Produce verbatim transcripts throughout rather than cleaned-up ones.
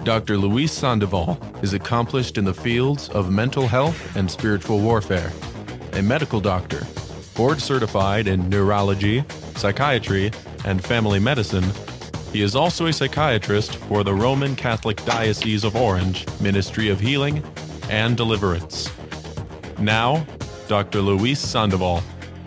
Doctor Luis Sandoval is accomplished in the fields of mental health and spiritual warfare, a medical doctor, board certified in neurology, psychiatry, and family medicine. He is also a psychiatrist for the Roman Catholic Diocese of Orange Ministry of Healing and Deliverance. Now, Doctor Luis Sandoval.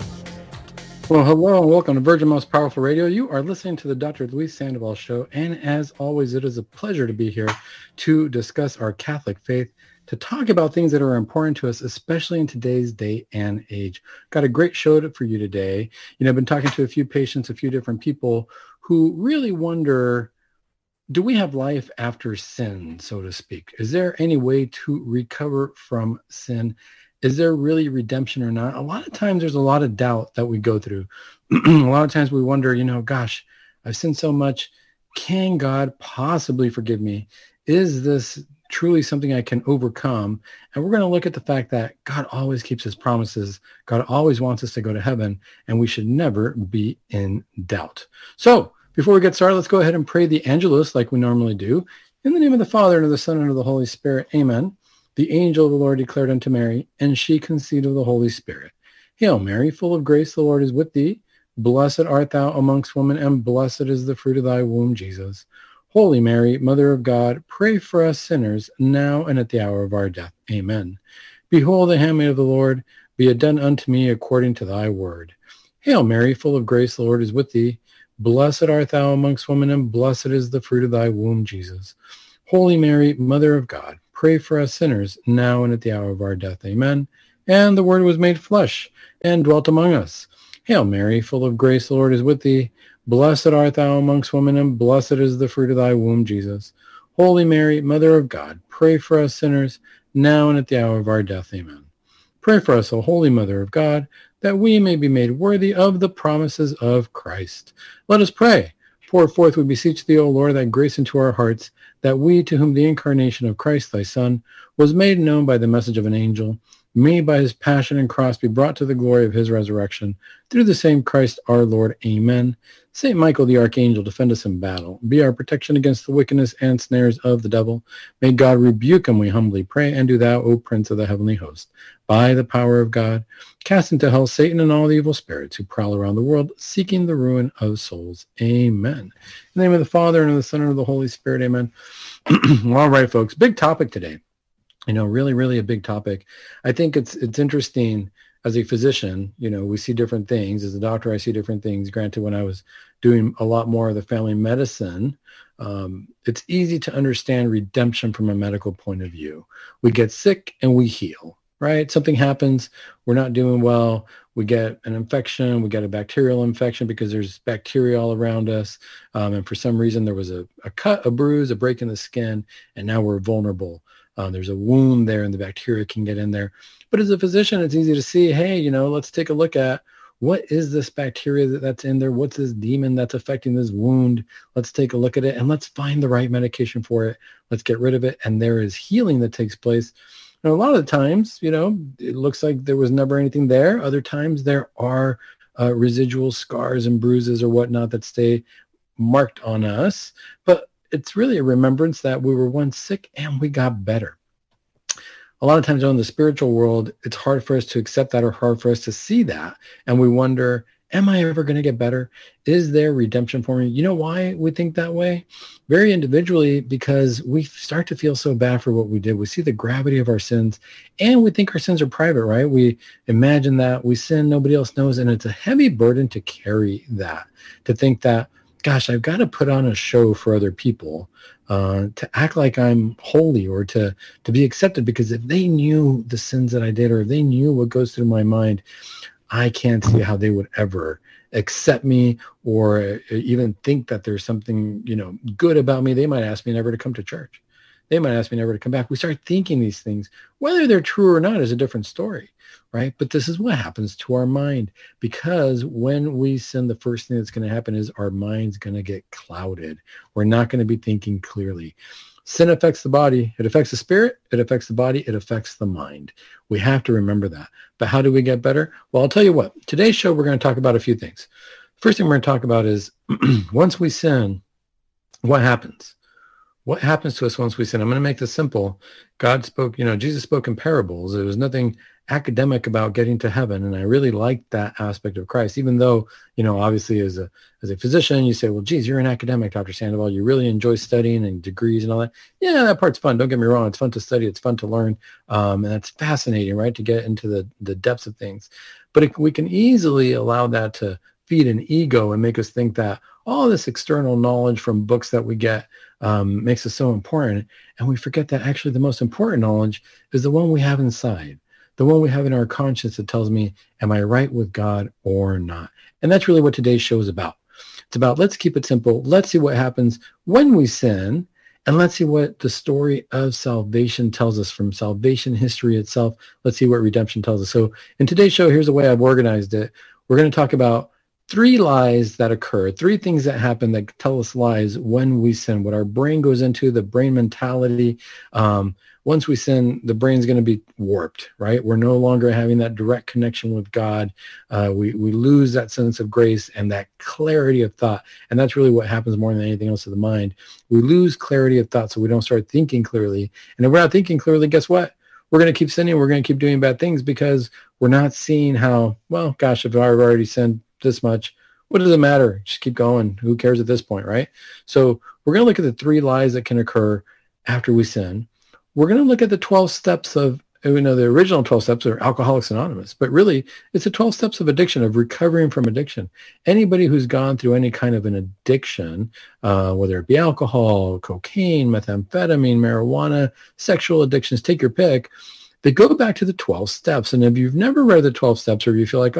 Well, hello and welcome to Virgin Most Powerful Radio. You are listening to the Doctor Luis Sandoval Show, and as always, it is a pleasure to be here to discuss our Catholic faith, to talk about things that are important to us, especially in today's day and age. Got a great show for you today. You know, I've been talking to a few patients, a few different people who really wonder, do we have life after sin, so to speak? Is there any way to recover from sin? Is there really redemption or not? A lot of times there's a lot of doubt that we go through. A lot of times we wonder, you know, gosh, I've sinned so much. Can God possibly forgive me? Is this truly something I can overcome? And we're going to look at the fact that God always keeps his promises. God always wants us to go to heaven, and we should never be in doubt. So before we get started, let's go ahead and pray the Angelus like we normally do. In the name of the Father, and of the Son, and of the Holy Spirit. Amen. The angel of the Lord declared unto Mary, and she conceived of the Holy Spirit. Hail Mary, full of grace, the Lord is with thee. Blessed art thou amongst women, and blessed is the fruit of thy womb, Jesus. Holy Mary, Mother of God, pray for us sinners, now and at the hour of our death. Amen. Behold, the handmaid of the Lord, be it done unto me according to thy word. Hail Mary, full of grace, the Lord is with thee. Blessed art thou amongst women, and blessed is the fruit of thy womb, Jesus. Holy Mary, Mother of God, pray for us sinners, now and at the hour of our death. Amen. And the Word was made flesh, and dwelt among us. Hail Mary, full of grace, the Lord is with thee. Blessed art thou amongst women, and blessed is the fruit of thy womb, Jesus. Holy Mary, Mother of God, pray for us sinners, now and at the hour of our death. Amen. Pray for us, O Holy Mother of God, that we may be made worthy of the promises of Christ. Let us pray. Pour forth, we beseech thee, O Lord, thy grace into our hearts, that we, to whom the incarnation of Christ thy Son was made known by the message of an angel, may by his passion and cross be brought to the glory of his resurrection, through the same Christ our Lord. Amen. Saint Michael the Archangel, defend us in battle. Be our protection against the wickedness and snares of the devil. May God rebuke him, we humbly pray. And do thou, O Prince of the heavenly host, by the power of God, cast into hell Satan and all the evil spirits who prowl around the world, seeking the ruin of souls. Amen. In the name of the Father, and of the Son, and of the Holy Spirit. Amen. Well, all right, folks, big topic today. You know, really, really a big topic. I think it's it's interesting as a physician. You know, we see different things. As a doctor, I see different things. Granted, when I was doing a lot more of the family medicine, um, it's easy to understand redemption from a medical point of view. We get sick and we heal, right? Something happens. We're not doing well. We get an infection. We get a bacterial infection because there's bacteria all around us. Um, and for some reason, there was a, a cut, a bruise, a break in the skin, and now we're vulnerable. Uh, there's a wound there and the bacteria can get in there. But as a physician, it's easy to see, hey, you know, let's take a look at what is this bacteria that, that's in there? What's this demon that's affecting this wound? Let's take a look at it and let's find the right medication for it. Let's get rid of it. And there is healing that takes place. And a lot of the times, you know, it looks like there was never anything there. Other times there are uh, residual scars and bruises or whatnot that stay marked on us. But it's really a remembrance that we were once sick and we got better. A lot of times in the spiritual world, it's hard for us to accept that or hard for us to see that. And we wonder, am I ever going to get better? Is there redemption for me? You know why we think that way? Very individually, because we start to feel so bad for what we did. We see the gravity of our sins and we think our sins are private, right? We imagine that we sin, nobody else knows. And it's a heavy burden to carry that, to think that, gosh, I've got to put on a show for other people, uh, to act like I'm holy or to, to be accepted, because if they knew the sins that I did or if they knew what goes through my mind, I can't see how they would ever accept me or even think that there's something, you know, good about me. They might ask me never to come to church. They might ask me never to come back. We start thinking these things. Whether they're true or not is a different story, right? But this is what happens to our mind, because when we sin, the first thing that's going to happen is our mind's going to get clouded. We're not going to be thinking clearly. Sin affects the body. It affects the spirit. It affects the body. It affects the mind. We have to remember that. But how do we get better? Well, I'll tell you what. Today's show, we're going to talk about a few things. First thing we're going to talk about is once we sin, what happens? what happens to us once we sin? I'm going to make this simple. God spoke, you know, Jesus spoke in parables. There was nothing academic about getting to heaven. And I really liked that aspect of Christ, even though, you know, obviously as a as a physician, you say, well, geez, you're an academic, Doctor Sandoval. You really enjoy studying and degrees and all that. Yeah, that part's fun. Don't get me wrong. It's fun to study. It's fun to learn. Um, and that's fascinating, right, to get into the, the depths of things. But it, we can easily allow that to feed an ego and make us think that all this external knowledge from books that we get um, makes us so important. And we forget that actually the most important knowledge is the one we have inside, the one we have in our conscience that tells me, am I right with God or not? And that's really what today's show is about. It's about, let's keep it simple. Let's see what happens when we sin. And let's see what the story of salvation tells us from salvation history itself. Let's see what redemption tells us. So in today's show, here's the way I've organized it. We're going to talk about three lies that occur, three things that happen that tell us lies when we sin, what our brain goes into, the brain mentality. Um, once we sin, the brain's going to be warped, right? We're no longer having that direct connection with God. Uh, we, we lose that sense of grace and that clarity of thought. And that's really what happens more than anything else to the mind. We lose clarity of thought, so we don't start thinking clearly. And if we're not thinking clearly, guess what? We're going to keep sinning. We're going to keep doing bad things because we're not seeing how, well, gosh, if I've already sinned this much, what does it matter? Just keep going. Who cares at this point, right? So we're going to look at the three lies that can occur after we sin. We're going to look at the twelve steps of, you know, the original twelve steps are Alcoholics Anonymous, but really it's the twelve steps of addiction, of recovering from addiction. Anybody who's gone through any kind of an addiction, uh, whether it be alcohol, cocaine, methamphetamine, marijuana, sexual addictions, take your pick, they go back to the twelve steps. And if you've never read the twelve steps, or you feel like,